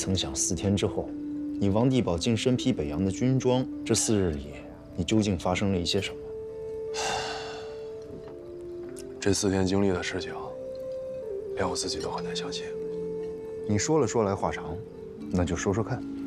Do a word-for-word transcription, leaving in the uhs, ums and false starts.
曾想，四天之后，你王地保竟身披北洋的军装，这四日里，你究竟发生了一些什么？ 这四天经历的事情，连我自己都很难相信。 你说了说来话长，那就说说看。